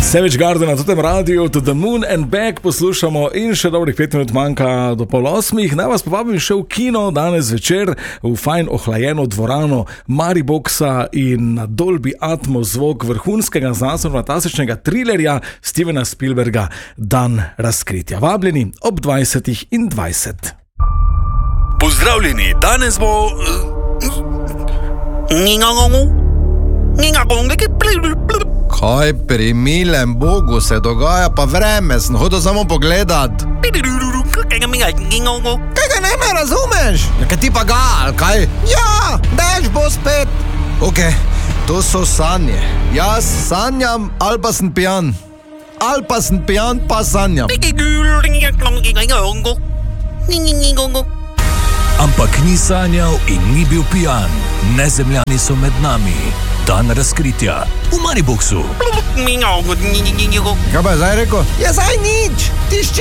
Savage Garden na tem radiju, To the Moon and Back poslušamo in še dobrih 5 minut manjka do 7:30. Naj vas povabim še v kino danes večer, v fajn ohlajeno dvorano Mariboxa in na Dolby Atmos zvok vrhunskega znanstveno-fantastičnega trilerja Stevena Spielberga Dan razkritja. Vabljeni ob 20:20. Pozdravljeni, danes bo... Kaj pri milem Bogu se dogaja, pa vreme sem hodil samo pogledat. Kaj ga ne me razumeš? Ja, kaj ti pa ga, ali kaj? Ja, dež bo spet. Ok, to so sanje. Jaz sanjam, ali pa sem pijan. Ali pa sem pijan, pa sanjam. Ampak ni sanjal in ni bil pijan. Nezemljani so med nami. Dan razkritja v Mariboxu. Kaj pa je zdaj rekel? Je zdaj nič. Ti